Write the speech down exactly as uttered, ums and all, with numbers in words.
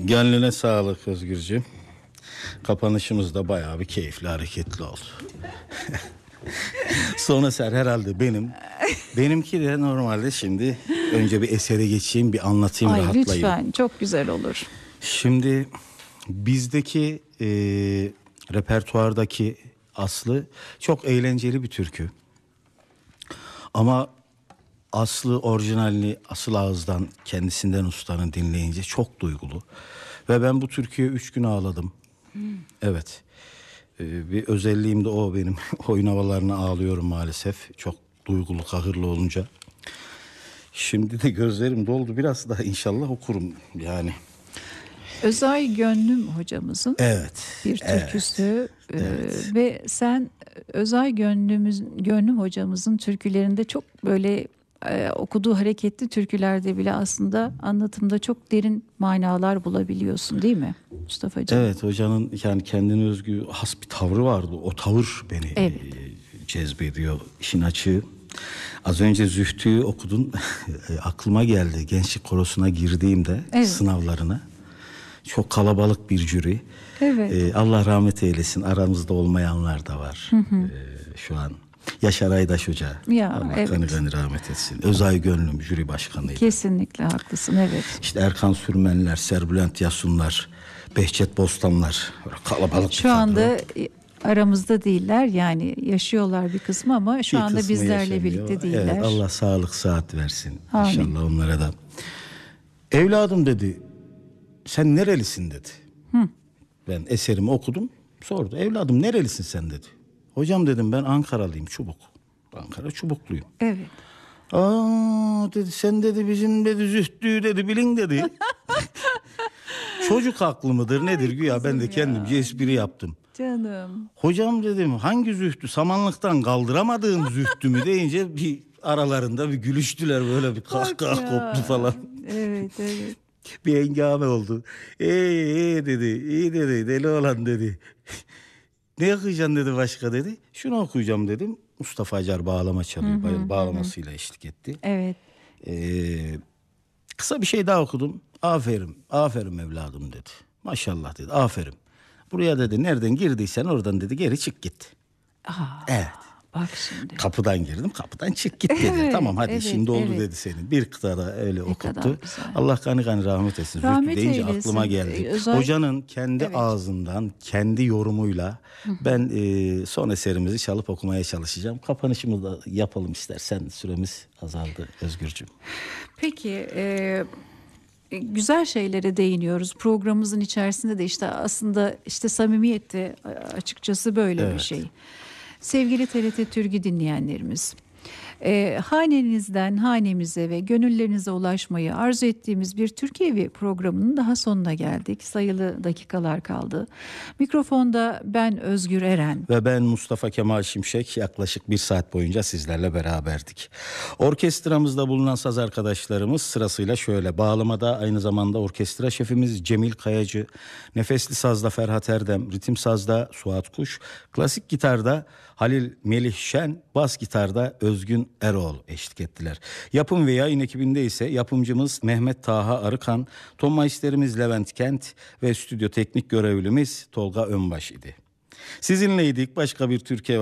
Gönlüne sağlık Özgürcüğüm. Kapanışımız da bayağı bir keyifli, hareketli oldu. Son eser herhalde benim. Benimki de normalde şimdi önce bir esere geçeyim, bir anlatayım, Ay, rahatlayayım. lütfen, çok güzel olur. Şimdi bizdeki e, repertuardaki aslı çok eğlenceli bir türkü. Ama aslı, orijinalini asıl ağızdan, kendisinden ustanın dinleyince çok duygulu. Ve ben bu türküye üç gün ağladım. Hmm. Evet. Ee, bir özelliğim de o benim. Oyun havalarına ağlıyorum maalesef. Çok duygulu, kahırlı olunca. Şimdi de gözlerim doldu. Biraz daha inşallah okurum yani. Özay Gönlüm hocamızın evet, bir türküsü evet, evet. Ee, ve sen Özay Gönlümüz, Gönlüm hocamızın türkülerinde çok böyle e, okuduğu hareketli türkülerde bile aslında anlatımda çok derin manalar bulabiliyorsun, değil mi Mustafa'cığım? Evet, hocanın yani kendine özgü has bir tavrı vardı. O tavır beni evet. e, cezbediyor, işin açığı. Az önce Zühtü'yü okudun. Aklıma geldi gençlik korosuna girdiğimde, evet, sınavlarına. Çok kalabalık bir jüri. Evet. Ee, Allah rahmet eylesin. Aramızda olmayanlar da var. Hı hı. Ee, şu an. Yaşar Aydaş Hoca. Ya, Allah evet. kanı kanı rahmet etsin. Özay Gönlüm jüri başkanıydı. Kesinlikle haklısın, evet. İşte Erkan Sürmenler, Serbülent Yasunlar, Behçet Bostanlar. Kalabalık. Şu anda aramızda değiller, yani yaşıyorlar bir kısmı ama şu bir anda bizlerle yaşamıyor. Birlikte değiller. Evet, Allah sağlık sıhhat versin. Amin. İnşallah onlara da. Evladım dedi, sen nerelisin dedi. Hı. Ben eserimi okudum, sordu. Evladım nerelisin sen dedi. Hocam dedim, ben Ankaralıyım, Çubuk. Ankara Çubukluyum. Evet. Aa dedi, sen dedi bizim dedi Zühtü'yü dedi bilin dedi. Çocuk aklı mıdır nedir güya, ben de kendimce espri yaptım. Canım. Hocam dedim, hangi Zühtü, samanlıktan kaldıramadığım Zühtü mü deyince bir aralarında bir gülüştüler, böyle bir kahkaha koptu falan. Evet, evet. Bir hengame oldu. Ee, ee dedi, iyi dedi, deli olan dedi. Ne okuyacaksın dedi başka dedi. Şunu okuyacağım dedim. Mustafa Acar bağlama çalıyor. Hı hı, bağlamasıyla hı. eşlik etti. Evet. Ee, kısa bir şey daha okudum. Aferin, aferin evladım dedi. Maşallah dedi, aferin. Buraya dedi nereden girdiysen oradan dedi geri çık git. Aa, evet. Bak şimdi. Kapıdan girdim, kapıdan çık git dedi. Evet, tamam hadi evet, şimdi oldu evet. dedi senin. Bir kıtada öyle ne okuttu. Allah kanı kanı rahmet etsin. Rahmet Zühtü deyince eylesin. Aklıma geldi. Özel... Hocanın kendi evet. ağzından, kendi yorumuyla ben e, son eserimizi çalıp okumaya çalışacağım. Kapanışımızı da yapalım istersen. Süremiz azaldı Özgürcüğüm. Peki... E... Güzel şeylere değiniyoruz. Programımızın içerisinde de işte aslında işte samimiyette açıkçası böyle evet. bir şey. Sevgili T R T Türkü dinleyenlerimiz, e, hanenizden hanemize ve gönüllerinize ulaşmayı arzu ettiğimiz bir Türkiye Evi programının daha sonuna geldik. Sayılı dakikalar kaldı. Mikrofonda ben Özgür Eren. Ve ben Mustafa Kemal Şimşek, yaklaşık bir saat boyunca sizlerle beraberdik. Orkestramızda bulunan saz arkadaşlarımız sırasıyla şöyle: bağlamada aynı zamanda orkestra şefimiz Cemil Kayacı, nefesli sazda Ferhat Erdem, ritim sazda Suat Kuş, klasik gitarda Halil Melih Şen, bas gitarda Özgün Eroğlu eşlik ettiler. Yapım ve yayın ekibinde ise yapımcımız Mehmet Taha Arıkan, ton maisterimiz Levent Kent ve stüdyo teknik görevlimiz Tolga Önbaş idi. Sizinleydik, başka bir Türkiye